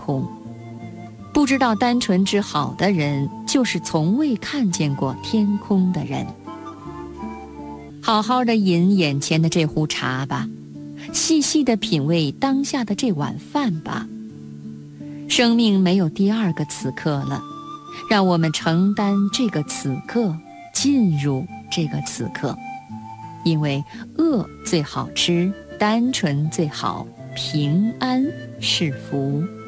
空。不知道单纯之好的人，就是从未看见过天空的人。好好的饮眼前的这壶茶吧，细细的品味当下的这碗饭吧。生命没有第二个此刻了，让我们承担这个此刻，进入这个此刻。因为饿最好吃，单纯最好，平安是福。